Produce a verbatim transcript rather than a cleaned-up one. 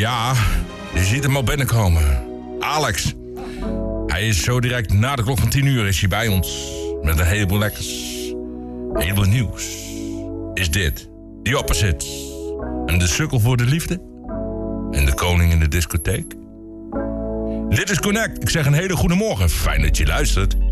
Ja, je ziet hem al binnenkomen. Alex. Hij is zo direct na de klok van tien uur is hij bij ons. Met een heleboel lekkers. Een heleboel nieuws. Is dit The Opposites. En de sukkel voor de liefde. En de koning in de discotheek. Dit is Connect. Ik zeg een hele goede morgen. Fijn dat je luistert.